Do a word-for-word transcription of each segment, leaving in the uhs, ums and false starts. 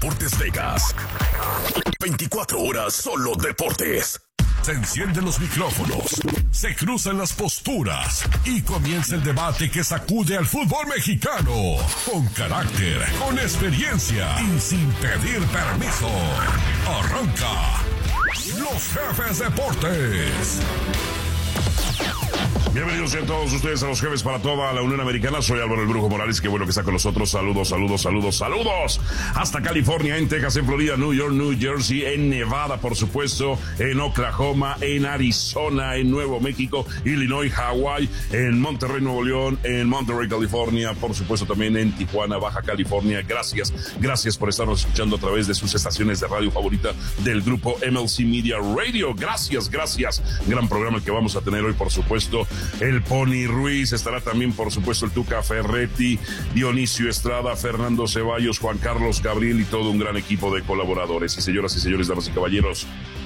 Deportes Vegas. veinticuatro horas solo deportes. Se encienden los micrófonos, se cruzan las posturas y comienza el debate que sacude al fútbol mexicano. Con carácter, con experiencia y sin pedir permiso. Arranca Los Jefes Deportes. Bienvenidos a todos ustedes a Los Jefes para toda la Unión Americana. Soy Álvaro el Brujo Morales, qué bueno que está con nosotros. Saludos, saludos, saludos, saludos. Hasta California, en Texas, en Florida, New York, New Jersey, en Nevada, por supuesto, en Oklahoma, en Arizona, en Nuevo México, Illinois, Hawái, en Monterrey, Nuevo León, en Monterrey, California, por supuesto también en Tijuana, Baja California. Gracias, gracias por estarnos escuchando a través de sus estaciones de radio favorita del grupo M L C Media Radio. Gracias, gracias. Gran programa el que vamos a tener hoy, por supuesto. El Pony Ruiz, estará también, por supuesto, el Tuca Ferretti, Dionisio Estrada, Fernando Ceballos, Juan Carlos Gabriel y todo un gran equipo de colaboradores. Y señoras y señores, damas y caballeros,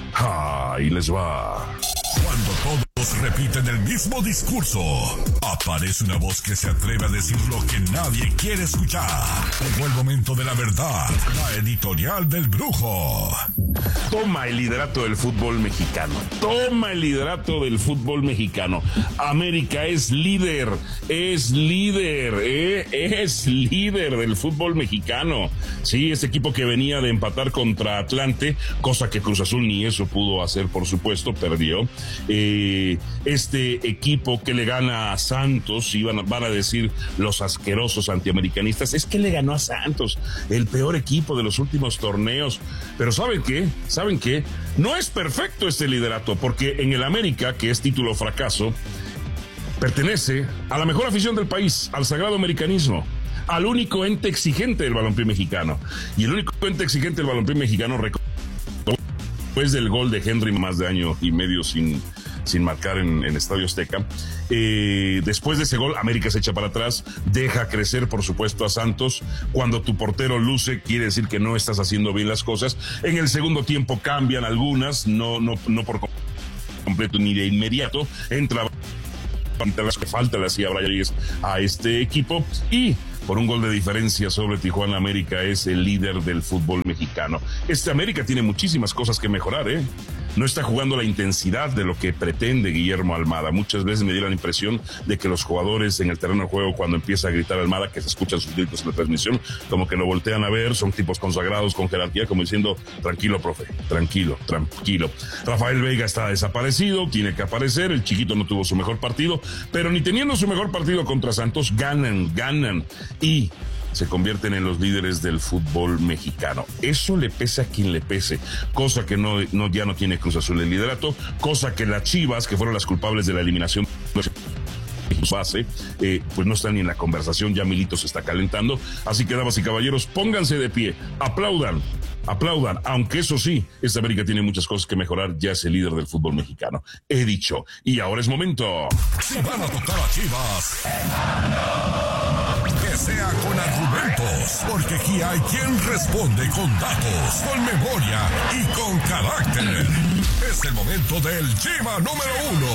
ahí les va. Cuando todos repiten el mismo discurso, aparece una voz que se atreve a decir lo que nadie quiere escuchar. Llegó el momento de la verdad, la editorial del Brujo. Toma el liderato del fútbol mexicano. Toma el liderato del fútbol mexicano. América es líder, es líder, eh, es líder del fútbol mexicano. Sí, ese equipo que venía de empatar contra Atlante, cosa que Cruz Azul ni eso pudo hacer, por supuesto, perdió. Eh, este equipo que le gana a Santos, y van a, van a decir los asquerosos antiamericanistas, es que le ganó a Santos, el peor equipo de los últimos torneos. Pero ¿saben qué? ¿Saben qué? No es perfecto este liderato, porque en el América, que es título fracaso, pertenece a la mejor afición del país, al sagrado americanismo, al único ente exigente del balompié mexicano. Y el único ente exigente del balompié mexicano, después del gol de Henry, más de año y medio sin, sin marcar en, en Estadio Azteca, eh, después de ese gol, América se echa para atrás, deja crecer, por supuesto, a Santos. Cuando tu portero luce, quiere decir que no estás haciendo bien las cosas. En el segundo tiempo cambian algunas, no, no, no por completo ni de inmediato. Entra las que falta le hacía Brian Rodríguez a este equipo, y por un gol de diferencia sobre Tijuana, América es el líder del fútbol mexicano. Este América tiene muchísimas cosas que mejorar, ¿eh? No está jugando la intensidad de lo que pretende Guillermo Almada. Muchas veces me dio la impresión de que los jugadores en el terreno de juego, cuando empieza a gritar Almada, que se escuchan sus gritos en la transmisión, como que lo voltean a ver, son tipos consagrados con jerarquía, como diciendo, tranquilo, profe, tranquilo, tranquilo. Rafael Veiga está desaparecido, tiene que aparecer, el chiquito no tuvo su mejor partido, pero ni teniendo su mejor partido contra Santos, ganan, ganan, y se convierten en los líderes del fútbol mexicano. Eso le pese a quien le pese, cosa que no, no ya no tiene Cruz Azul el liderato, cosa que las Chivas, que fueron las culpables de la eliminación base, eh, pues no están ni en la conversación. Ya Milito se está calentando. Así que, damas y caballeros, pónganse de pie, aplaudan, aplaudan, aunque eso sí, esta América tiene muchas cosas que mejorar, ya es el líder del fútbol mexicano. He dicho, y ahora es momento. Si van a tocar a Chivas, que sea con argumentos, porque aquí hay quien responde con datos, con memoria y con carácter. Es el momento del Chiva número uno.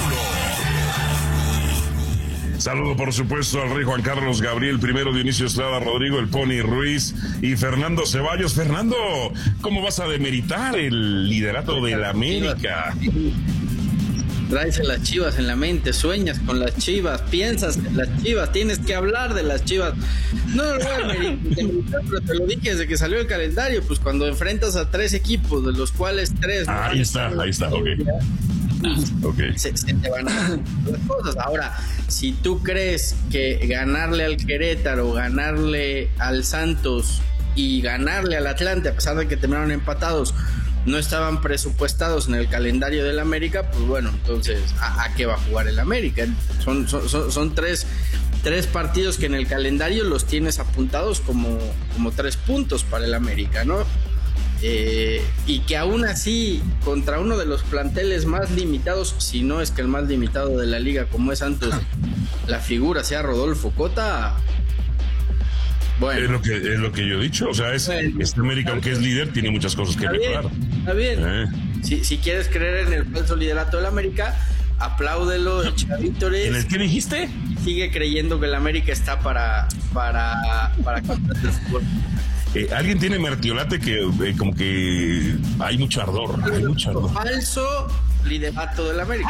Saludo, por supuesto, al rey Juan Carlos Gabriel, primero Dionisio Estrada, Rodrigo el Pony Ruiz y Fernando Ceballos. Fernando, ¿cómo vas a demeritar el liderato de la América? Traes a las Chivas en la mente, sueñas con las Chivas, piensas en las Chivas, tienes que hablar de las Chivas. No lo voy a demeritar, pero te lo dije desde que salió el calendario, pues cuando enfrentas a tres equipos, de los cuales tres... Ah, ahí está, ahí está, ok. Okay. Se, se te van a las cosas. Ahora, si tú crees que ganarle al Querétaro, ganarle al Santos y ganarle al Atlante, a pesar de que terminaron empatados, no estaban presupuestados en el calendario del América, pues bueno, entonces ¿a, a qué va a jugar el América? Son, son, son, son tres, tres partidos que en el calendario los tienes apuntados como, como tres puntos para el América, ¿no? Eh, y que aún así, contra uno de los planteles más limitados, si no es que el más limitado de la liga, como es Santos, la figura sea Rodolfo Cota. Bueno, es lo que es lo que yo he dicho, o sea, es, bueno, este América, aunque es líder, tiene muchas cosas que mejorar. Está bien, eh. si, si quieres creer en el falso liderato del América, apláudelo, echa vítores. ¿En el qué dijiste? Sigue creyendo que el América está para para para campeonato de fútbol. Eh, alguien tiene mertiolate que eh, como que hay mucho ardor, hay mucho ardor. Falso liderato del América.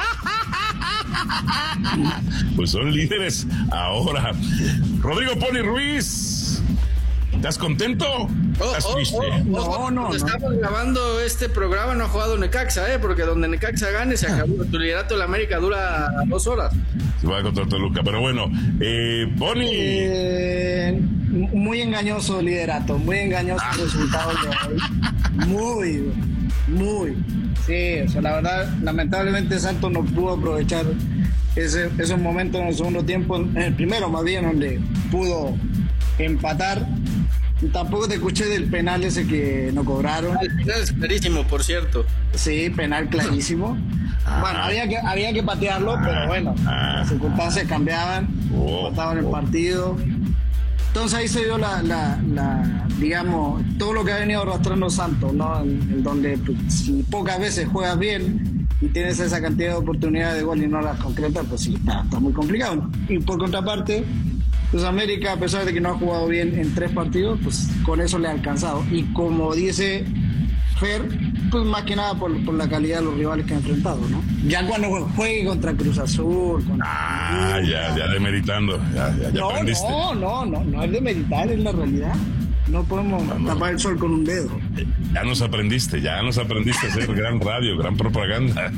Pues son líderes ahora. Rodrigo Pony Ruiz, ¿estás contento? Oh, ¿Estás oh, triste? oh, No, oh, no, cuando no. estamos grabando este programa no ha jugado Necaxa, ¿eh? Porque donde Necaxa gane se acabó. Tu liderato del América dura dos horas. Se va a contra Toluca, pero bueno, eh, Pony. Eh, muy engañoso el liderato, muy engañoso el resultado de hoy. Muy, muy. Sí, o sea, la verdad, lamentablemente Santos no pudo aprovechar ese, esos momentos en el segundo tiempo, en el primero más bien, donde pudo empatar. Tampoco te escuché del penal ese que no cobraron. El final es clarísimo, por cierto. Sí, penal clarísimo. Bueno, había que, había que patearlo, pero bueno, las circunstancias cambiaban, Oh, empataban el oh. partido. Entonces ahí se dio la, la, la, digamos, todo lo que ha venido arrastrando Santos, ¿no? En, en donde pues, si pocas veces juegas bien y tienes esa cantidad de oportunidades de gol y no las concretas, pues sí, está, está muy complicado. Y por contraparte, pues América, a pesar de que no ha jugado bien en tres partidos, pues con eso le ha alcanzado. Y como dice Fer, pues más que nada por, por la calidad de los rivales que ha enfrentado, ¿no? Ya cuando juegue contra Cruz Azul, contra Ah, ya, ya demeritando, ya, ya, ya no, aprendiste. no, no, no, no es de meditar, es la realidad. No podemos No, no. tapar el sol con un dedo. Ya nos aprendiste, ya nos aprendiste a hacer gran radio, gran propaganda.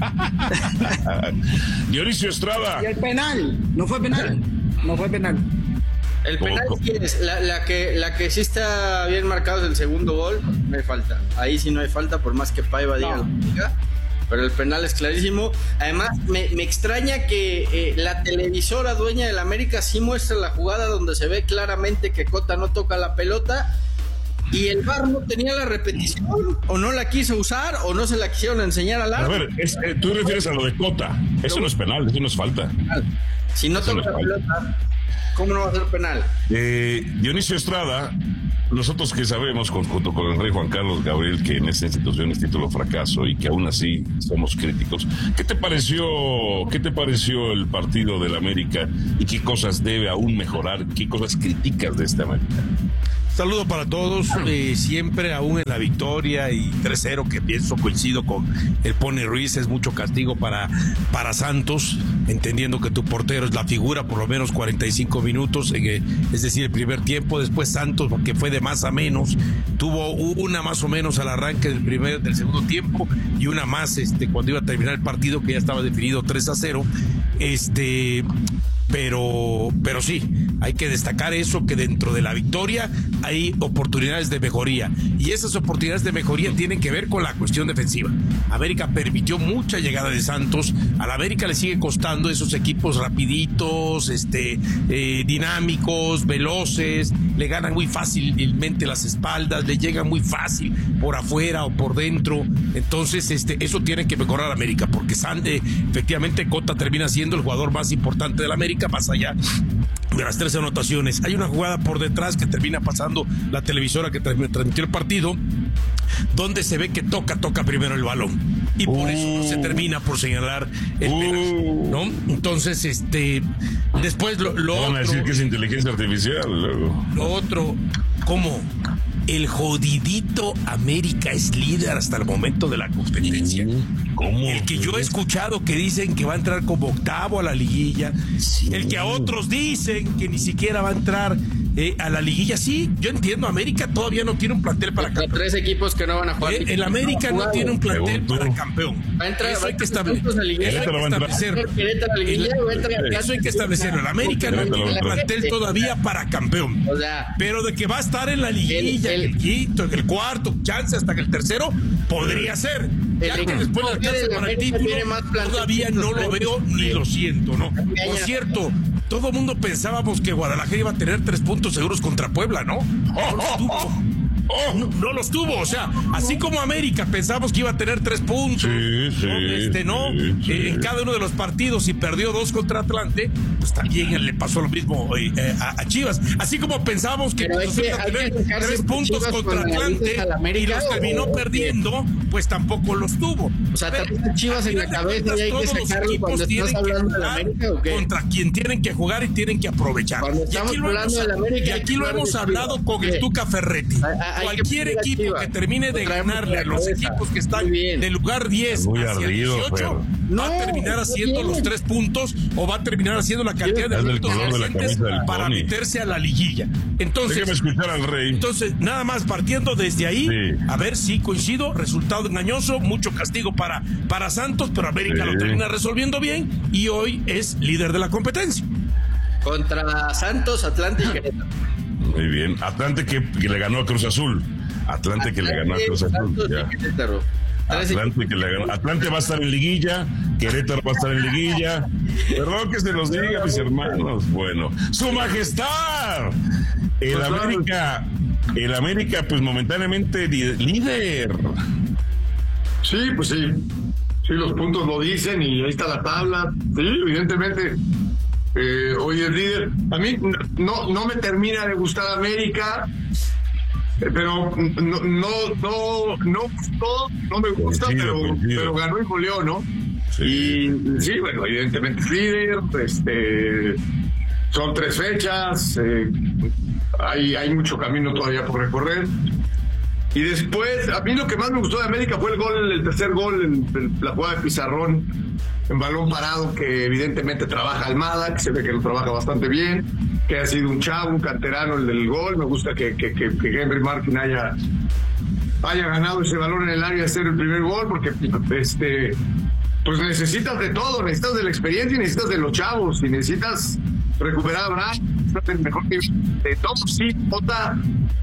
Dionisio Estrada. Y el penal, no fue penal, no fue penal. El penal ¿Cómo? sí es, la, la, que, la que sí está bien marcado es el segundo gol, no hay falta. Ahí sí no hay falta, por más que Paiva diga No. lo que diga. Pero el penal es clarísimo. Además, me, me extraña que eh, la televisora dueña del América sí muestra la jugada donde se ve claramente que Cota no toca la pelota y el V A R no tenía la repetición, o no la quiso usar, o no se la quisieron enseñar al A árbitro. ver, es, eh, tú te refieres a lo de Cota. Eso no es penal, eso no es falta. Si no Eso toca no la es falta. pelota, ¿cómo no va a ser penal? Eh, Dionisio Estrada, nosotros que sabemos, con- junto con el rey Juan Carlos Gabriel, que en esta institución es título fracaso y que aún así somos críticos, ¿qué te pareció, qué te pareció el partido del América y qué cosas debe aún mejorar? ¿Qué cosas críticas de este América? Saludo para todos, eh, siempre aún en la victoria y tres cero, que pienso coincido con el Pony Ruiz, es mucho castigo para, para Santos, entendiendo que tu portero es la figura por lo menos cuarenta y cinco minutos, eh, es decir, el primer tiempo. Después Santos, porque fue de más a menos, tuvo una más o menos al arranque del primer, del segundo tiempo y una más este, cuando iba a terminar el partido, que ya estaba definido tres a cero. Este... Pero, pero sí, hay que destacar eso, que dentro de la victoria hay oportunidades de mejoría, y esas oportunidades de mejoría tienen que ver con la cuestión defensiva. América permitió mucha llegada de Santos, a la América le sigue costando esos equipos rapiditos, este, eh, dinámicos, veloces, le ganan muy fácilmente las espaldas, le llegan muy fácil por afuera o por dentro. Entonces este, eso tiene que mejorar América, porque San, eh, efectivamente Cota termina siendo el jugador más importante de la América, más allá de las tres anotaciones. Hay una jugada por detrás que termina pasando la televisora que tra- transmitió el partido, donde se ve que toca, toca primero el balón, y por Uh. eso no se termina por señalar el Uh. penal, ¿no? Entonces, este, después lo, lo Van a otro, decir que es inteligencia artificial. Luego. lo otro, ¿cómo? El jodidito América es líder hasta el momento de la competencia. ¿Cómo? El que yo he escuchado que dicen que va a entrar como octavo a la liguilla. Sí. El que a otros dicen que ni siquiera va a entrar eh, a la liguilla. Sí, yo entiendo, América todavía no tiene un plantel para Hay campeón. tres equipos que no van a jugar. Eh, el América no tiene un plantel Según tú. para campeón. Va a entrar- Eso va a hay que entrar establecer. puntos a liguilla. Eso hay que Querétaro va a entrar. establecerlo. Querétaro a la liguilla, va a entrar- Eso hay que establecerlo. El América no Querétaro va a tiene entrar. plantel todavía para campeón. O sea, Pero de que va a estar en la liguilla, El- en el- el quinto, en el cuarto, chance hasta que el tercero, podría ser. Ya El que después le equipo alcance del para el América título, tiene más plantel todavía que no los lo tres. veo ni lo siento, ¿no? Por año. cierto, todo el mundo pensábamos que Guadalajara iba a tener tres puntos seguros contra Puebla, ¿no? No los tuvo. No, no los tuvo, o sea, así como América pensamos que iba a tener tres puntos, Sí, sí, ¿no? Este, ¿no? sí, sí. Eh, en cada uno de los partidos, y perdió dos contra Atlante, pues también le pasó lo mismo eh, eh, a, a Chivas. Así como pensábamos que Pero Cruz hay Azul que- iba a hay que tener fijarse tres si puntos Chivas contra con Atlante analizas al y América los o- terminó o- perdiendo, pues tampoco los tuvo. O sea, Pero, traes a Chivas a en la final de cabeza cuentas, y hay que todos los sacarlo equipos cuando estás tienen que hablando del jugar América, ¿o qué? contra quien tienen que jugar y tienen que aprovechar. Cuando Y estamos aquí lo hablando hemos, del América, y hay aquí que lo hablar hemos de hablado Chivas. con el ¿Qué? Tuca Ferretti. A- a- cualquier equipo que termine de ganarle a los equipos que están de lugar diez muy hacia ardido, dieciocho, pero... va a terminar haciendo los tres puntos o va a terminar haciendo la cantidad de puntos suficientes para meterse a la liguilla. Entonces, déjame escuchar al Rey. Entonces, nada más partiendo desde ahí, sí. A ver si coincido, resultado engañoso, mucho castigo para, para Santos, pero América sí. Lo termina resolviendo bien y hoy es líder de la competencia. Contra Santos, Atlante y Querétaro. Muy bien, Atlante que, que le ganó a Cruz Azul. Atlante, Atlante que le ganó a Cruz Azul. Ya. Atlante, que le ganó. Atlante va a estar en liguilla, Querétaro va a estar en liguilla. Perdón que se los diga, mis hermanos. Bueno, su majestad, el América, el América, pues momentáneamente líder. Sí, pues sí. Sí, los puntos lo dicen y ahí está la tabla. Sí, evidentemente. Eh, hoy es líder. A mí no, no me termina de gustar América. Pero no, no, no, no gustó, no me gusta, coincido, pero, coincido. pero ganó y goleó, ¿no? Sí. Y sí, bueno, evidentemente es líder, este, son tres fechas, eh, hay, hay mucho camino todavía por recorrer. Y después, a mí lo que más me gustó de América fue el gol, el tercer gol, el, el, la jugada de Pizarrón en balón parado, que evidentemente trabaja Almada, que se ve que lo trabaja bastante bien, que ha sido un chavo, un canterano el del gol. Me gusta que, que, que, que Henry Martin haya, haya ganado ese balón en el área y hacer el primer gol, porque este, pues necesitas de todo, necesitas de la experiencia y necesitas de los chavos, y necesitas recuperar a Brad, necesitas el mejor nivel de todos. Sí, Jota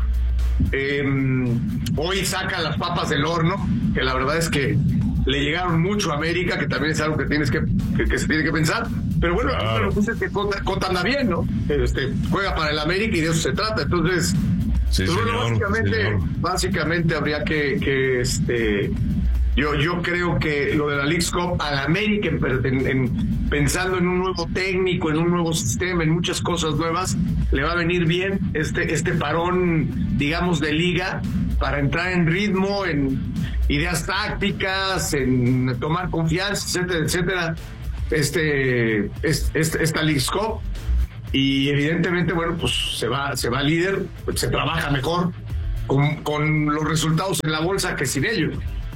eh, hoy saca las papas del horno, que la verdad es que le llegaron mucho a América, que también es algo que tienes que, que, que se tiene que pensar. Pero bueno, claro. Lo que es que Cota, Cota anda bien, ¿no? Este, juega para el América y de eso se trata. Entonces, sí, pues, bueno, señor, básicamente, señor. básicamente habría que, que este, yo, yo creo que lo de la Leagues Cup al América, en, en, en, pensando en un nuevo técnico, en un nuevo sistema, en muchas cosas nuevas, le va a venir bien este, este parón, digamos, de liga, para entrar en ritmo, en ideas tácticas, en tomar confianza, etcétera, etcétera. Este, este esta Leagues Cup, y evidentemente, bueno, pues se va, se va líder, pues se trabaja mejor con, con los resultados en la bolsa que sin ellos.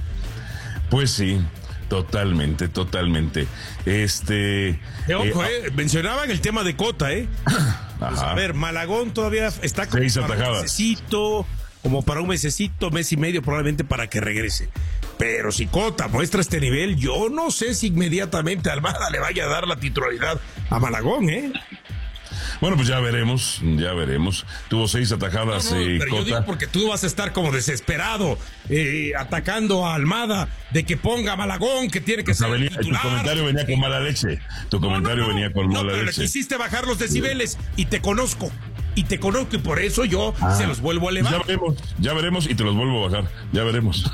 Pues sí, totalmente, totalmente. Este, eh, ojo, eh, eh, mencionaban el tema de Cota, eh. Pues, a ver, Malagón todavía está como seis para atajadas. un mesecito, como para un mesecito, mes y medio probablemente para que regrese. Pero si Cota muestra este nivel, yo no sé si inmediatamente Almada le vaya a dar la titularidad a Malagón, ¿eh? Bueno, pues ya veremos, ya veremos. Tuvo seis atajadas, no, no, eh, pero Cota. Yo digo porque tú vas a estar como desesperado, eh, atacando a Almada, de que ponga a Malagón, que tiene que o sea, ser venía, titular. Tu comentario venía con mala leche. Tu comentario no, no, no, venía con no, mala pero leche. Le quisiste bajar los decibeles y te conozco. Y te conozco y por eso yo ah, se los vuelvo a elevar. Ya veremos, ya veremos y te los vuelvo a bajar. Ya veremos.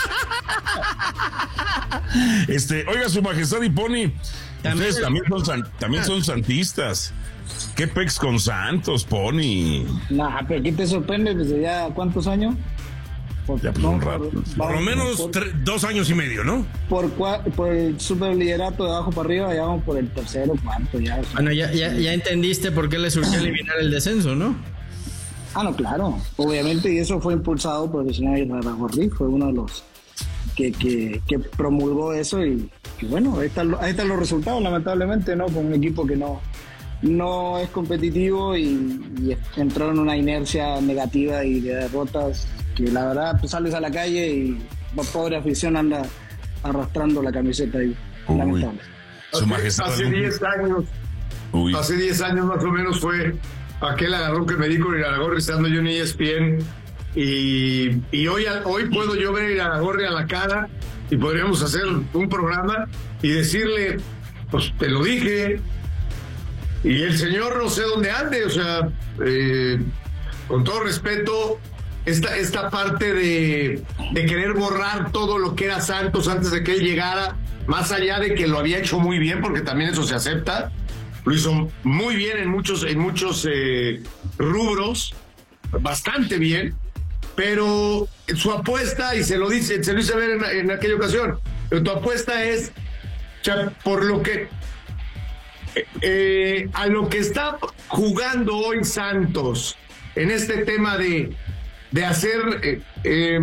este, oiga, su majestad y Pony, también, ustedes también son, san, también son santistas. ¿Qué pex con Santos, Pony? Nah, pero ¿qué te sorprende desde ya cuántos años? Por, ya, pues no, un rato. Por, por lo menos por, tres, dos años y medio, ¿no? Por, por el superliderato de abajo para arriba, ya vamos por el tercero, cuarto, ya. O sea, bueno, ya, ya, ya entendiste por qué le surgió eliminar el descenso, ¿no? Ah, no, claro. Obviamente, y eso fue impulsado por el señor Irarrágorri, fue uno de los que, que, que promulgó eso y, y bueno, ahí están, ahí están los resultados, lamentablemente, ¿no? Con un equipo que no, no es competitivo y, y entró en una inercia negativa y de derrotas que la verdad pues sales a la calle y la pobre afición anda arrastrando la camiseta ahí. Uy, lamentable. Su majestad. Hace diez años, Uy. hace diez años más o menos fue aquel agarrón que me di con Irarrágorri estando yo en E S P N y, y hoy, hoy puedo yo ver a Irarrágorri a la cara y podríamos hacer un programa y decirle, pues te lo dije, y el señor no sé dónde ande, o sea, eh, con todo respeto, esta, esta parte de, de querer borrar todo lo que era Santos antes de que él llegara, más allá de que lo había hecho muy bien, porque también eso se acepta, lo hizo muy bien en muchos, en muchos eh, rubros, bastante bien, pero su apuesta, y se lo dice, se lo hice ver en, en aquella ocasión, pero tu apuesta es, o sea, por lo que eh, a lo que está jugando hoy Santos en este tema de de hacer eh, eh,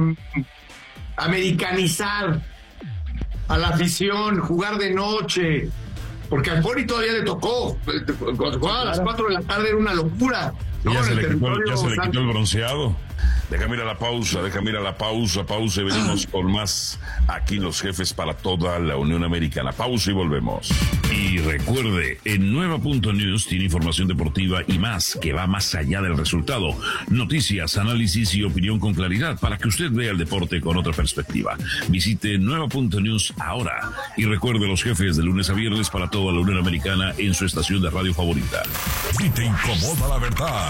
americanizar a la afición, jugar de noche, porque al Pony todavía le tocó, cuando jugaba a las cuatro de la tarde era una locura. Ya, no, se, le quitó, ya se le Santos. quitó el bronceado. Déjame ir a la pausa, déjame ir a la pausa, pausa y venimos con más aquí los jefes para toda la Unión Americana. Pausa y volvemos. Y recuerde, en Nueva Punto News tiene información deportiva y más que va más allá del resultado. Noticias, análisis y opinión con claridad para que usted vea el deporte con otra perspectiva. Visite Nueva Punto News ahora y recuerde los jefes de lunes a viernes para toda la Unión Americana en su estación de radio favorita. Si te incomoda la verdad,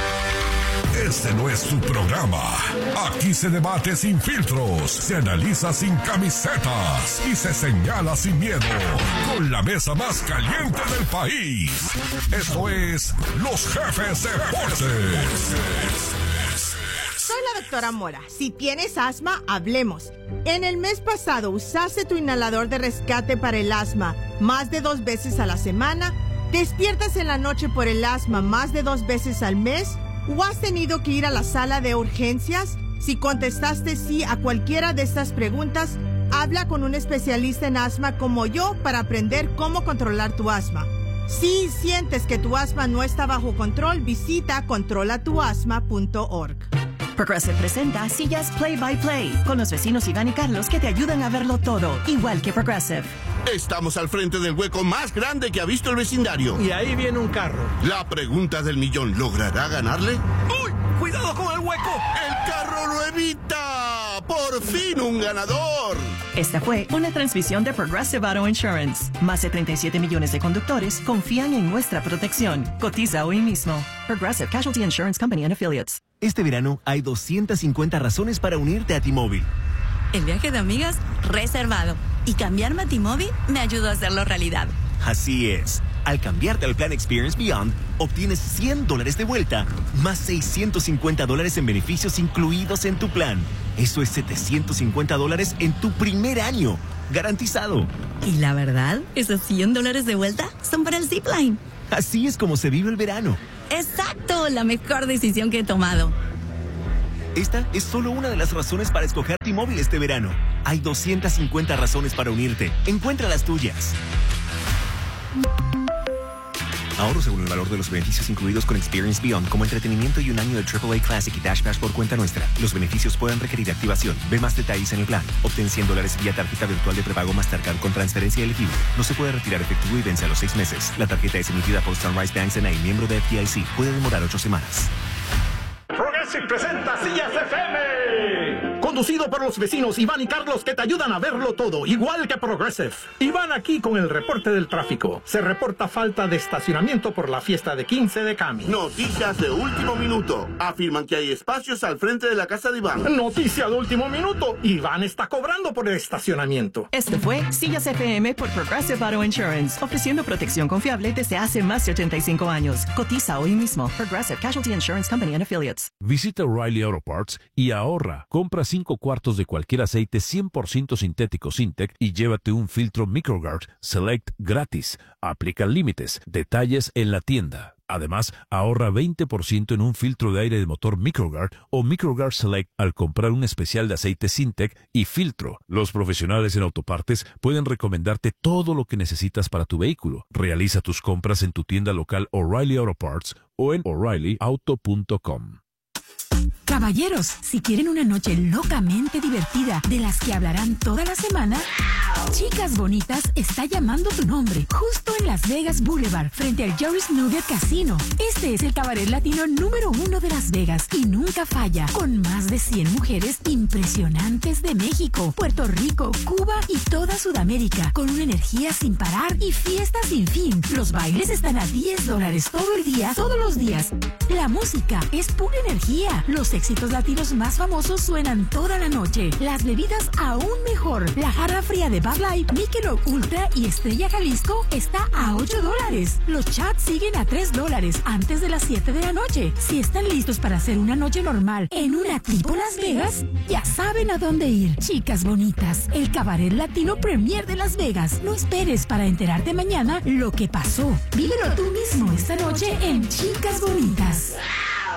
este no es tu programa. Aquí se debate sin filtros, se analiza sin camisetas y se señala sin miedo. Con la mesa más caliente del país. Esto es Los Jefes Deportes. Soy la doctora Mora. Si tienes asma, hablemos. En el mes pasado usaste tu inhalador de rescate para el asma más de dos veces a la semana. ¿Despiertas en la noche por el asma más de dos veces al mes? ¿O has tenido que ir a la sala de urgencias? Si contestaste sí a cualquiera de estas preguntas, habla con un especialista en asma como yo para aprender cómo controlar tu asma. Si sientes que tu asma no está bajo control, visita controla tu asma punto org. Progressive presenta Sillas Play by Play con los vecinos Iván y Carlos que te ayudan a verlo todo, igual que Progressive. Estamos al frente del hueco más grande que ha visto el vecindario. Y ahí viene un carro. La pregunta del millón, ¿logrará ganarle? ¡Uy! ¡Cuidado con el hueco! ¡El carro lo evita! ¡Por fin un ganador! Esta fue una transmisión de Progressive Auto Insurance. Más de treinta y siete millones de conductores confían en nuestra protección. Cotiza hoy mismo. Progressive Casualty Insurance Company and Affiliates. Este verano hay doscientas cincuenta razones para unirte a T-Mobile. El viaje de amigas reservado. Y cambiarme a T-Mobile me ayudó a hacerlo realidad. Así es. Al cambiarte al plan Experience Beyond, obtienes cien dólares de vuelta, más seiscientos cincuenta dólares en beneficios incluidos en tu plan. Eso es setecientos cincuenta dólares en tu primer año. Garantizado. Y la verdad, esos cien dólares de vuelta son para el Zipline. Así es como se vive el verano. Exacto, la mejor decisión que he tomado. Esta es solo una de las razones para escoger T-Mobile este verano. Hay doscientas cincuenta razones para unirte. Encuentra las tuyas. Ahorro según el valor de los beneficios incluidos con Experience Beyond, como entretenimiento y un año de triple A Classic y Dash Pass por cuenta nuestra. Los beneficios pueden requerir activación. Ve más detalles en el plan. Obtén cien dólares vía tarjeta virtual de prepago Mastercard con transferencia elegible. No se puede retirar efectivo y vence a los seis meses. La tarjeta es emitida por Sunrise Banks N A, miembro de F D I C. Puede demorar ocho semanas. Progressive presenta Sillas F M. Conducido por los vecinos Iván y Carlos que te ayudan a verlo todo, igual que Progressive. Iván aquí con el reporte del tráfico. Se reporta falta de estacionamiento por la fiesta de quince de Cami. Noticias de último minuto. Afirman que hay espacios al frente de la casa de Iván. Noticia de último minuto. Iván está cobrando por el estacionamiento. Este fue Sillas F M por Progressive Auto Insurance, ofreciendo protección confiable desde hace más de ochenta y cinco años. Cotiza hoy mismo. Progressive Casualty Insurance Company and Affiliates. Visita O'Reilly Auto Parts y ahorra. Compra cinco cuartos de cualquier aceite cien por ciento sintético Syntec y llévate un filtro Microguard Select gratis. Aplican límites. Detalles en la tienda. Además, ahorra veinte por ciento en un filtro de aire de motor Microguard o Microguard Select al comprar un especial de aceite Syntec y filtro. Los profesionales en autopartes pueden recomendarte todo lo que necesitas para tu vehículo. Realiza tus compras en tu tienda local O'Reilly Auto Parts o en O'Reilly Auto punto com. Caballeros, si quieren una noche locamente divertida de las que hablarán toda la semana, Chicas Bonitas está llamando tu nombre justo en Las Vegas Boulevard, frente al Joris Nugget Casino. Este es el cabaret latino número uno de Las Vegas y nunca falla, con más de cien mujeres impresionantes de México, Puerto Rico, Cuba y toda Sudamérica, con una energía sin parar y fiesta sin fin. Los bailes están a diez dólares todo el día, todos los días. La música es pura energía. Los éxitos latinos más famosos suenan toda la noche. Las bebidas aún mejor. La jarra fría de Bud Light, Michelob Ultra y Estrella Jalisco está a ocho dólares. Los chats siguen a tres dólares antes de las siete de la noche. Si están listos para hacer una noche normal en una tipo Las Vegas, ya saben a dónde ir. Chicas Bonitas, el cabaret latino premier de Las Vegas. No esperes para enterarte mañana lo que pasó. Vívelo tú mismo esta noche en Chicas Bonitas.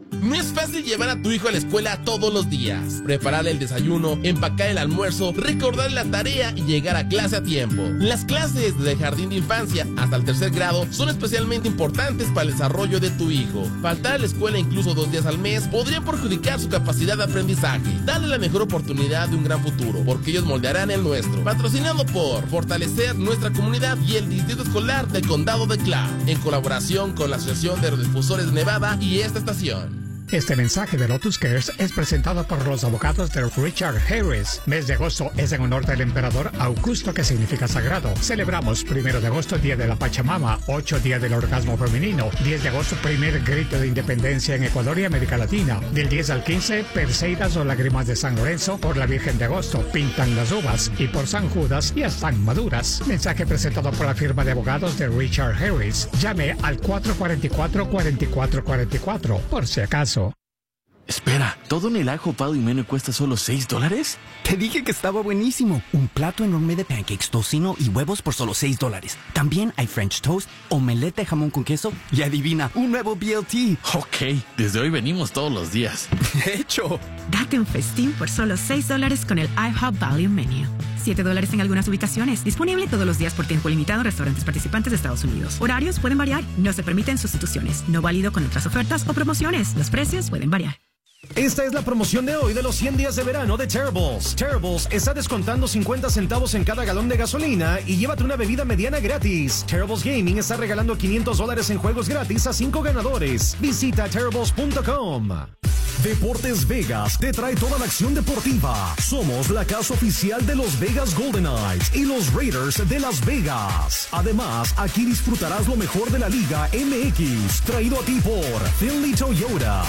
No es fácil llevar a tu hijo a la escuela todos los días, prepararle el desayuno, empacar el almuerzo, recordarle la tarea y llegar a clase a tiempo. Las clases desde el jardín de infancia hasta el tercer grado son especialmente importantes para el desarrollo de tu hijo. Faltar a la escuela incluso dos días al mes podría perjudicar su capacidad de aprendizaje. Dale la mejor oportunidad de un gran futuro, porque ellos moldearán el nuestro. Patrocinado por Fortalecer Nuestra Comunidad y el Distrito Escolar del Condado de Clark, en colaboración con la Asociación de Radiodifusores de Nevada y esta estación. Este mensaje de Lotus Cares es presentado por los abogados de Richard Harris. Mes de agosto es en honor del emperador Augusto, que significa sagrado. Celebramos primero de agosto, Día de la Pachamama, ocho Día del Orgasmo Femenino, diez de agosto, primer grito de independencia en Ecuador y América Latina. Del diez al quince, Perseidas o Lágrimas de San Lorenzo. Por la Virgen de Agosto, pintan las uvas. Y por San Judas, ya están maduras. Mensaje presentado por la firma de abogados de Richard Harris. Llame al cuatro cuatro cuatro, cuatro cuatro cuatro cuatro, por si acaso. Espera, ¿todo en el ajo Pal y Mene cuesta solo seis dólares? Te dije que estaba buenísimo. Un plato enorme de pancakes, tocino y huevos por solo seis dólares. También hay French toast, omelette de jamón con queso y adivina, un nuevo B L T. Ok, desde hoy venimos todos los días. De hecho. Date un festín por solo seis dólares con el IHOP Value Menu. siete dólares en algunas ubicaciones. Disponible todos los días por tiempo limitado en restaurantes participantes de Estados Unidos. Horarios pueden variar. No se permiten sustituciones. No válido con otras ofertas o promociones. Los precios pueden variar. Esta es la promoción de hoy de los cien días de verano de Terribles. Terribles está descontando cincuenta centavos en cada galón de gasolina y llévate una bebida mediana gratis. Terribles Gaming está regalando quinientos dólares en juegos gratis a cinco ganadores. Visita terribles punto com. Deportes Vegas te trae toda la acción deportiva. Somos la casa oficial de los Vegas Golden Knights y los Raiders de Las Vegas. Además, aquí disfrutarás lo mejor de la Liga M X, traído a ti por Finley Toyota.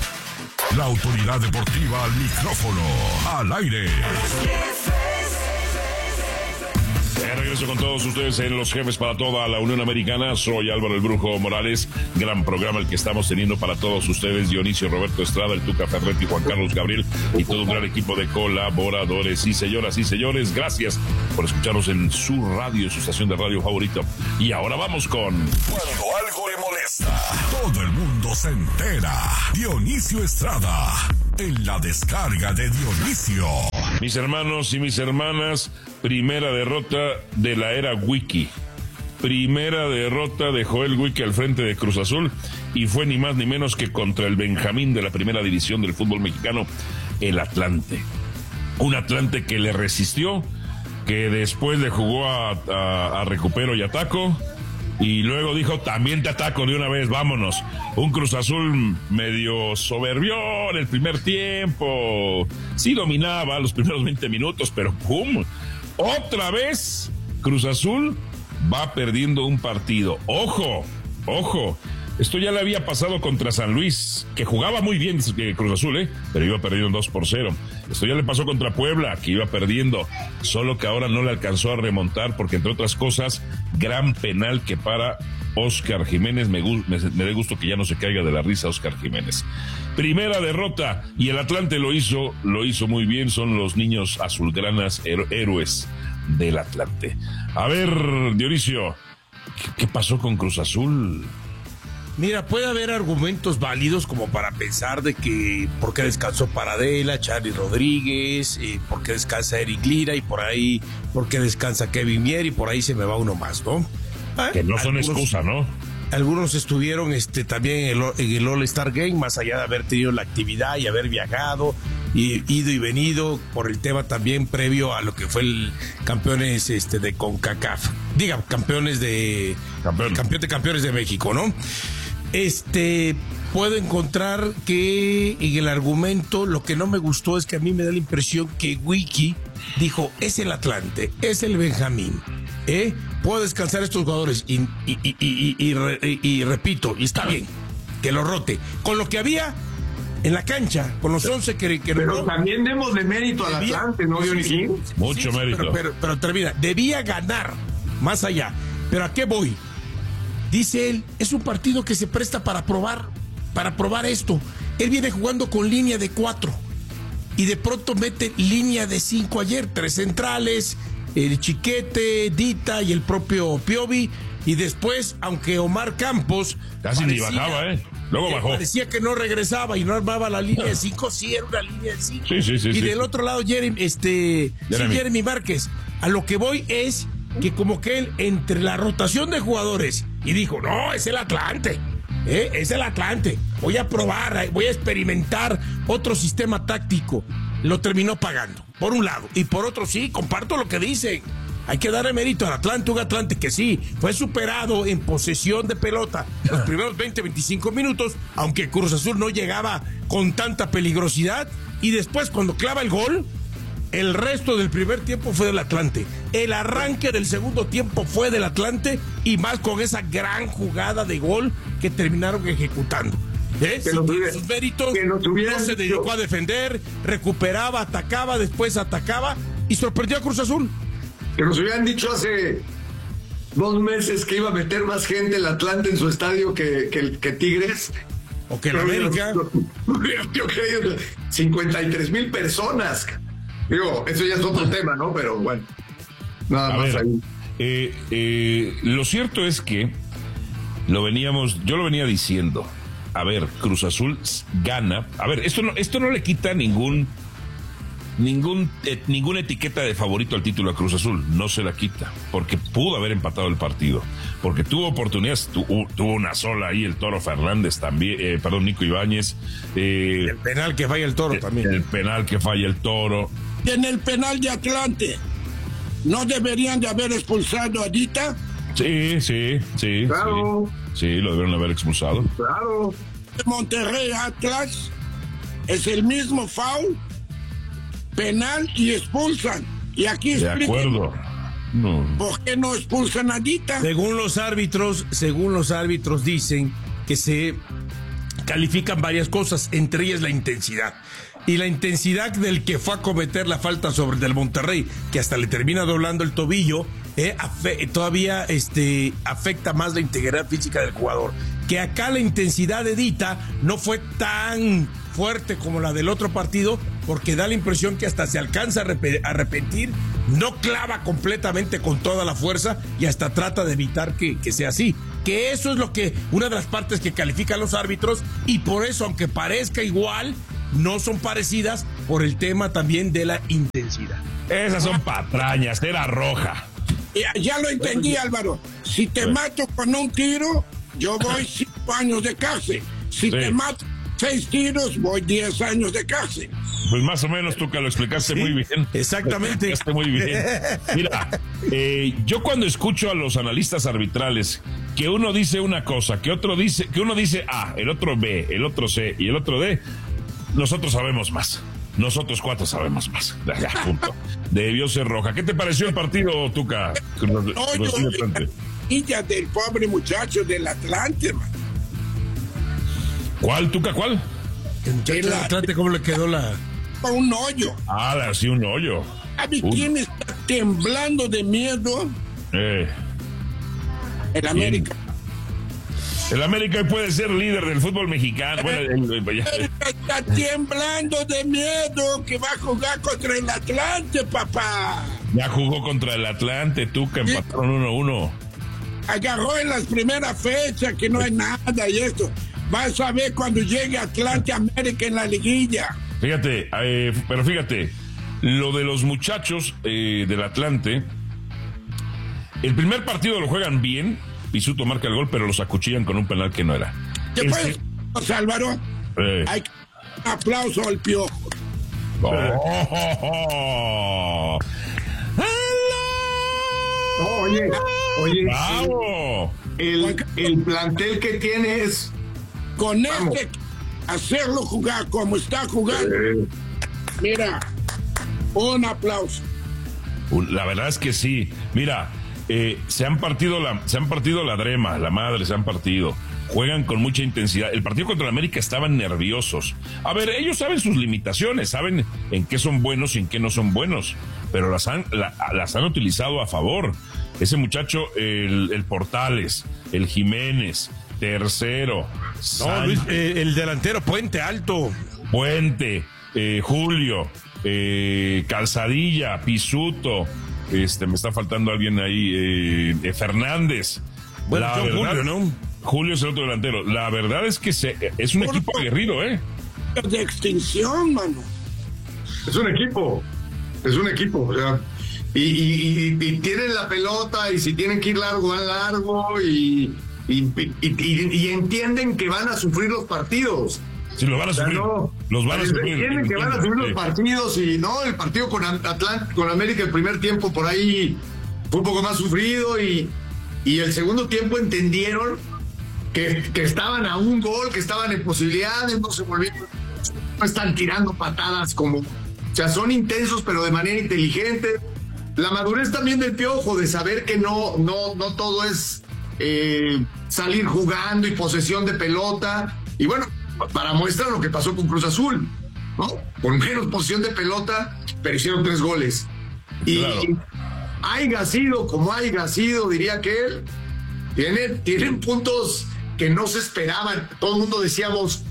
La autoridad deportiva al micrófono, al aire. De regreso con todos ustedes en Los Jefes para toda la Unión Americana. Soy Álvaro el Brujo Morales. Gran programa el que estamos teniendo para todos ustedes. Dionisio Roberto Estrada, el Tuca Ferretti, Juan Carlos Gabriel y todo un gran equipo de colaboradores. Y señoras y señores, gracias por escucharnos en su radio, su estación de radio favorito. Y ahora vamos con... Cuando algo le molesta, todo el mundo se entera. Dionisio Estrada, en la descarga de Dionisio. Mis hermanos y mis hermanas, primera derrota de la era Wiki. Primera derrota de Joel Wiki al frente de Cruz Azul, y fue ni más ni menos que contra el Benjamín de la primera división del fútbol mexicano, el Atlante. Un Atlante que le resistió, que después le jugó a, a, a recupero y ataco, y luego dijo, también te ataco de una vez, vámonos. Un Cruz Azul medio soberbió en el primer tiempo. Sí dominaba los primeros veinte minutos, pero ¡pum! Otra vez Cruz Azul va perdiendo un partido. ¡Ojo! ¡Ojo! Esto ya le había pasado contra San Luis, que jugaba muy bien Cruz Azul, ¿eh? Pero iba perdiendo dos por cero. Esto ya le pasó contra Puebla, que iba perdiendo, solo que ahora no le alcanzó a remontar, porque entre otras cosas, gran penal que para Óscar Jiménez. Me, me, me da gusto que ya no se caiga de la risa Óscar Jiménez. Primera derrota, y el Atlante lo hizo, lo hizo muy bien. Son los niños azulgranas her- héroes del Atlante. A ver, Dionisio, ¿qué, qué pasó con Cruz Azul? Mira, puede haber argumentos válidos como para pensar de que por qué descansó Paradela, Charly Rodríguez, eh, por qué descansa Eric Lira, y por ahí por qué descansa Kevin Mier, y por ahí se me va uno más, ¿no? ¿Eh? Que no son algunos, excusa, ¿no? Algunos estuvieron este, también en el, en el All-Star Game, más allá de haber tenido la actividad y haber viajado, y ido y venido por el tema también previo a lo que fue el campeones este, de CONCACAF. Diga, campeones de... Campeón. Campeón de campeones de México, ¿no? Este, puedo encontrar que en el argumento lo que no me gustó es que a mí me da la impresión que Wiki dijo, es el Atlante, es el Benjamín, ¿eh? Puedo descansar a estos jugadores y, y, y, y, y, y, y repito, y está bien, que lo rote. Con lo que había en la cancha, con los once que... que pero no, también demos de mérito al debía, Atlante, ¿no, Dionisio? Sí, Mucho sí, mérito. Pero, pero, pero termina, debía ganar, más allá. ¿Pero a qué voy? Dice él, es un partido que se presta para probar, para probar esto. Él viene jugando con línea de cuatro y de pronto mete línea de cinco ayer, tres centrales, el Chiquete, Dita y el propio Piovi, y después, aunque Omar Campos casi parecía, ni bajaba, ¿eh? Luego bajó. Parecía que no regresaba y no armaba la línea de cinco, sí era una línea de cinco. Sí, sí, sí. Y sí, del sí. otro lado, Jeremy, este, Jeremy. Sí, Jeremy Márquez. A lo que voy es que como que él, entre la rotación de jugadores, y dijo, no, es el Atlante, ¿eh? es el Atlante. Voy a probar, voy a experimentar otro sistema táctico. Lo terminó pagando, por un lado. Y por otro, sí, comparto lo que dicen. Hay que darle mérito al Atlante, un Atlante que sí, fue superado en posesión de pelota los primeros veinte, veinticinco minutos, aunque Cruz Azul no llegaba con tanta peligrosidad, y después cuando clava el gol, el resto del primer tiempo fue del Atlante. El arranque del segundo tiempo fue del Atlante, y más con esa gran jugada de gol que terminaron ejecutando. ¿Eh? Que Sí, nos tiene hubiera- sus méritos, que nos hubieran no se dicho- dedicó a defender, recuperaba, atacaba, después atacaba y sorprendió a Cruz Azul. Que nos hubieran dicho hace dos meses que iba a meter más gente el Atlante en su estadio que, que, que Tigres. O que el América. Yo creo cincuenta y tres mil personas. Digo, eso ya es otro tema, ¿no? Pero bueno, nada A más ver, ahí. eh, eh, lo cierto es que lo veníamos, yo lo venía diciendo. A ver, Cruz Azul gana. A ver, esto no, esto no le quita ningún, ningún, eh, ninguna etiqueta de favorito al título a Cruz Azul. No se la quita, porque pudo haber empatado el partido, porque tuvo oportunidades, tu, tuvo una sola ahí el Toro Fernández también, eh, perdón, Nico Ibáñez. Eh, El penal que falla el Toro el, también. El penal que falla el Toro. En el penal de Atlante, ¿no deberían de haber expulsado a Dita? Sí, sí, sí. Claro. Sí, sí, lo debieron haber expulsado. Claro. Monterrey Atlas es el mismo foul, penal y expulsan. Y aquí De expliquen acuerdo. No. por qué no expulsan a Dita. Según los árbitros, según los árbitros dicen que se califican varias cosas, entre ellas la intensidad. Y la intensidad del que fue a cometer la falta sobre el del Monterrey, que hasta le termina doblando el tobillo, eh, afe- todavía este, afecta más la integridad física del jugador. Que acá la intensidad de Dita no fue tan fuerte como la del otro partido, porque da la impresión que hasta se alcanza a arrep- a arrepentir, no clava completamente con toda la fuerza y hasta trata de evitar que, que sea así. Que eso es lo que, una de las partes que califican los árbitros, y por eso, aunque parezca igual, no son parecidas por el tema también de la intensidad. Esas son patrañas, era roja. Ya, ya lo entendí, Álvaro. Si te mato con un tiro, yo voy cinco años de cárcel. Si Sí. te mato seis tiros, voy diez años de cárcel. Pues más o menos tú que lo explicaste Sí, muy bien. exactamente. Lo explicaste muy bien. Mira, eh, yo cuando escucho a los analistas arbitrales que uno dice una cosa, que otro dice, que uno dice A, el otro B, el otro C y el otro D, nosotros sabemos más. Nosotros cuatro sabemos más. Ya, punto. Debió ser roja. ¿Qué te pareció el partido, Tuca? Cruz- No, Cruz yo, Azul Atlante. hija del pobre muchacho del Atlante, man. ¿Cuál, Tuca, cuál? El muchacho del Atlante, ¿cómo le quedó la...? Un hoyo. Ah, le hacía un hoyo. ¿A mí Un- quién está temblando de miedo? Eh, El América. el América puede ser líder del fútbol mexicano. Bueno, el- el- ya- Está temblando de miedo que va a jugar contra el Atlante, papá. ya jugó contra el Atlante, Tuca, empataron uno a uno. Agarró en las primeras fechas que no hay nada y esto. Vas a ver cuando llegue Atlante América en la liguilla. Fíjate, eh, pero fíjate, lo de los muchachos eh, del Atlante, el primer partido lo juegan bien, Pisuto marca el gol, pero los acuchillan con un penal que no era. Después, Este- José Álvaro, Eh. hay que dar un aplauso al Piojo. Oh, Oye, oye. ¡Bravo! El, el plantel que tiene es. Con Vamos. este, hacerlo jugar como está jugando. Mira, un aplauso. La verdad es que sí. Mira, eh, se han partido la, se han partido la drema, la madre, se han partido. Juegan con mucha intensidad. El partido contra el América estaban nerviosos. A ver, ellos saben sus limitaciones, saben en qué son buenos y en qué no son buenos, pero las han, la- las han utilizado a favor. Ese muchacho, el, el Portales, el Jiménez, Tercero, No, Luis, eh, el delantero Puente Alto. Puente, eh, Julio, eh, Calzadilla, Pisuto, este, me está faltando alguien ahí, eh, eh, Fernández. Bueno, la John verdad, Julio, ¿no? Julio es el otro delantero. La verdad es que se, es un equipo aguerrido, ¿eh? De extinción, mano. Es un equipo, es un equipo, o sea, y, y, y, y tienen la pelota, y si tienen que ir largo, van largo, y, y, y, y, y entienden que van a sufrir los partidos. Sí, los van a sufrir. O sea, no, los van a sufrir. Entienden que van a sufrir los partidos, y no, el partido con Atlanta, con América, el primer tiempo por ahí fue un poco más sufrido, y, y el segundo tiempo entendieron que, que estaban a un gol, que estaban en posibilidades, no se volvieron, no están tirando patadas como, o sea, son intensos pero de manera inteligente. La madurez también del Piojo, de saber que no, no, no todo es eh, salir jugando y posesión de pelota, y bueno, para muestra lo que pasó con Cruz Azul, ¿no? Con menos posesión de pelota, pero hicieron tres goles. Y claro, haya sido como haya sido, diría que él, tienen, tienen puntos que no se esperaban. Todo el mundo decíamos,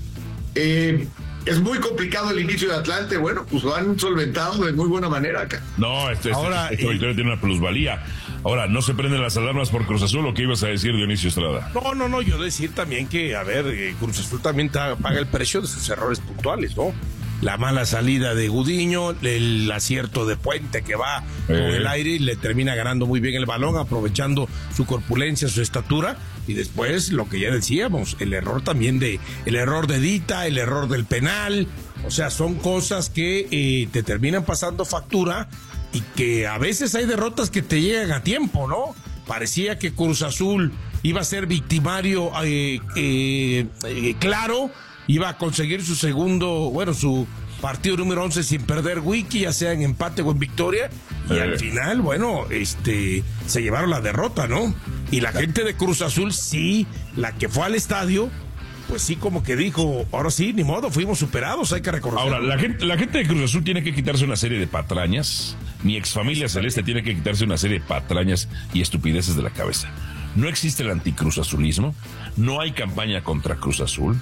eh, es muy complicado el inicio de Atlante. Bueno, pues lo han solventado de muy buena manera acá. No, este, Ahora, este, esta victoria tiene una plusvalía. Ahora, ¿no se prenden las alarmas por Cruz Azul o qué ibas a decir, Dionisio Estrada? No, no, no, yo decir también que, a ver, eh, Cruz Azul también ta, paga el precio de sus errores puntuales, ¿no? La mala salida de Gudiño, el acierto de Puente que va eh. con el aire y le termina ganando muy bien el balón, aprovechando su corpulencia, su estatura, y después lo que ya decíamos, el error también de, el error de Dita, el error del penal, o sea, son cosas que eh, te terminan pasando factura, y que a veces hay derrotas que te llegan a tiempo, ¿no? Parecía que Cruz Azul iba a ser victimario eh, eh, eh, claro, iba a conseguir su segundo, bueno, su partido número once sin perder wiki, ya sea en empate o en victoria, y eh. al final, bueno, este, se llevaron la derrota, ¿no? Y la gente de Cruz Azul, sí, la que fue al estadio, pues sí, como que dijo, ahora sí, ni modo, fuimos superados, hay que reconocerlo. Ahora, la gente, la gente de Cruz Azul tiene que quitarse una serie de patrañas. Mi exfamilia celeste tiene que quitarse una serie de patrañas y estupideces de la cabeza. No existe el anticruz azulismo, no hay campaña contra Cruz Azul,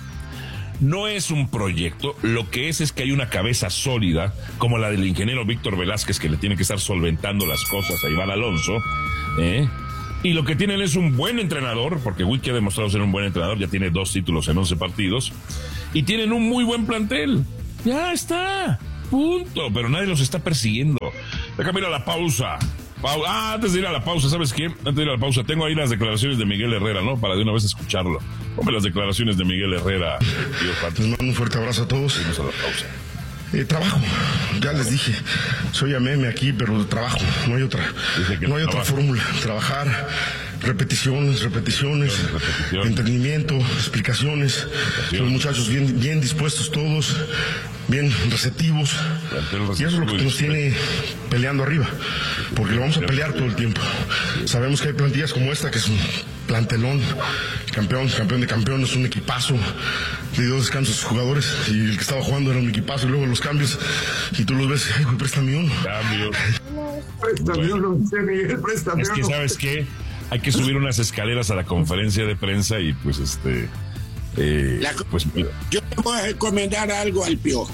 no es un proyecto, lo que es es que hay una cabeza sólida, como la del ingeniero Víctor Velázquez, que le tiene que estar solventando las cosas a Iván Alonso, ¿eh? Y lo que tienen es un buen entrenador, porque Wiki ha demostrado ser un buen entrenador, ya tiene dos títulos en once partidos, y tienen un muy buen plantel. Ya está, punto, pero nadie los está persiguiendo. Déjame ir a la pausa. Pau ah, antes de ir a la pausa, ¿sabes qué? Antes de ir a la pausa, tengo ahí las declaraciones de Miguel Herrera, ¿no? Para de una vez escucharlo. Ponme las declaraciones de Miguel Herrera. Les mando un fuerte abrazo a todos. Vamos a la pausa. Eh, trabajo, ya les dije, soy a meme aquí, pero trabajo, no hay otra, no hay otra fórmula, trabajar, repeticiones, repeticiones, repetición. Entendimiento, explicaciones, los muchachos bien, bien dispuestos todos, bien receptivos, y eso es lo que nos tiene peleando arriba, porque lo vamos a pelear todo el tiempo. Sabemos que hay plantillas como esta, que es un plantelón, campeón, campeón de campeones, un equipazo, le dio descanso a sus jugadores, y el que estaba jugando era un equipazo, y luego los cambios, y tú los ves, ay, güey, préstame uno. Cambio. Préstame uno, Miguel, préstame uno. Es que, ¿sabes qué? Hay que subir unas escaleras a la conferencia de prensa y pues este... Eh, la, pues mira. Yo te voy a recomendar algo al Piojo.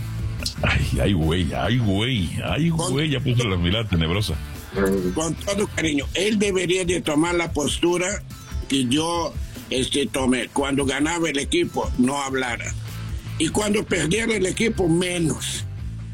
Ay, ay, güey, ay, güey, ay, güey, ya puso la mirada tenebrosa. Con todo cariño, él debería de tomar la postura que yo este, tomé. Cuando ganaba el equipo, no hablara. Y cuando perdiera el equipo, menos.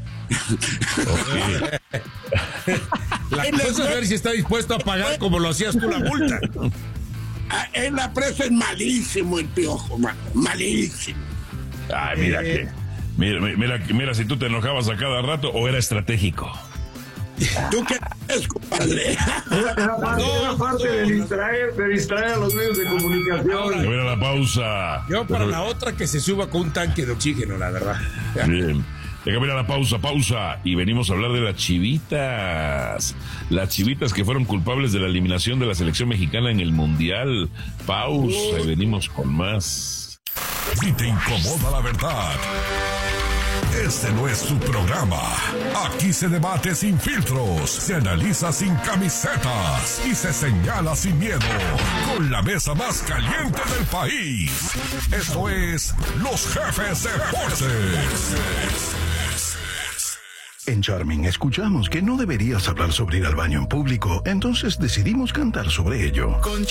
La cosa es ver si está dispuesto a pagar como lo hacías tú la multa. En la presa es malísimo el Piojo, man. Malísimo. Ay, mira que... Mira, mira, mira si tú te enojabas a cada rato o era estratégico. ¿Tú qué es, compadre? Era, era parte, no, era parte no, de, distraer, de distraer a los medios de comunicación. Ahora, a la pausa. Yo para la otra que se suba con un tanque de oxígeno, la verdad. Bien. Déjame ir a la pausa, pausa. Y venimos a hablar de las Chivitas. Las Chivitas que fueron culpables de la eliminación de la selección mexicana en el Mundial. Pausa y venimos con más. Si te incomoda la verdad, este no es tu programa. Aquí se debate sin filtros, se analiza sin camisetas y se señala sin miedo. Con la mesa más caliente del país. Esto es Los Jefes Deportes. En Charming escuchamos que no deberías hablar sobre ir al baño en público, entonces decidimos cantar sobre ello. Con